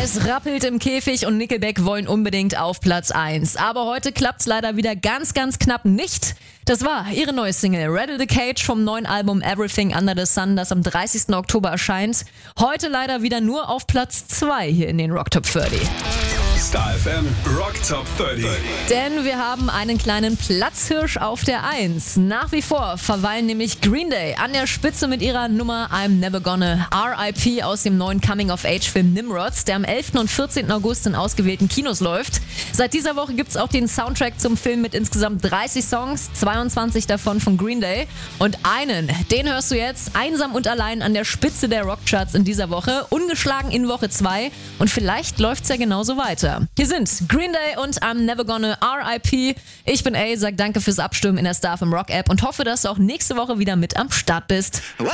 Es rappelt im Käfig und Nickelback wollen unbedingt auf Platz 1. Aber heute klappt's leider wieder ganz, ganz knapp nicht. Das war ihre neue Single Rattle the Cage vom neuen Album Everything Under the Sun, das am 30. Oktober erscheint. Heute leider wieder nur auf Platz 2 hier in den Rock Top 30. Star FM Rock Top 30. Denn wir haben einen kleinen Platzhirsch auf der 1. Nach wie vor verweilen nämlich Green Day an der Spitze mit ihrer Nummer I'm Never Gonna R.I.P. aus dem neuen Coming-of-Age-Film Nimrods, der am 11. und 14. August in ausgewählten Kinos läuft. Seit dieser Woche gibt's auch den Soundtrack zum Film mit insgesamt 30 Songs, 22 davon von Green Day. Und den hörst du jetzt einsam und allein an der Spitze der Rockcharts in dieser Woche, ungeschlagen in Woche 2 und vielleicht läuft's ja genauso weiter. Hier sind Green Day und I'm Never Gonna R.I.P. Ich bin A, sag danke fürs Abstimmen in der Star FM Rock App und hoffe, dass du auch nächste Woche wieder mit am Start bist.